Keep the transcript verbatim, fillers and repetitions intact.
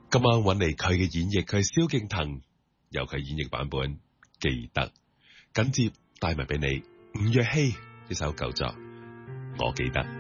今晚揾嚟佢嘅演繹，佢係蕭敬騰，由佢演繹版本記得。緊接帶埋俾你吳若希呢首舊作，我記得。